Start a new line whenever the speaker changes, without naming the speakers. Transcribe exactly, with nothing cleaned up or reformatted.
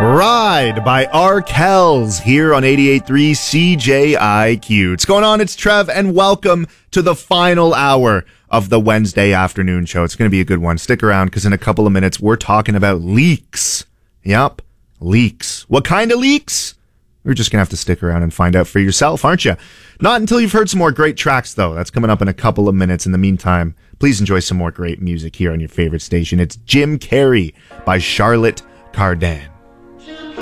Ride by Arkells here on eighty-eight point three C J I Q. What's going on? It's Trev, and welcome to the final hour of the Wednesday afternoon show. It's going to be a good one. Stick around, because in a couple of minutes, we're talking about leaks. Yep, leaks. What kind of leaks? You're just going to have to stick around and find out for yourself, aren't you? Not until you've heard some more great tracks, though. That's coming up in a couple of minutes. In the meantime, please enjoy some more great music here on your favorite station. It's Jim Carrey by Charlotte Cardin.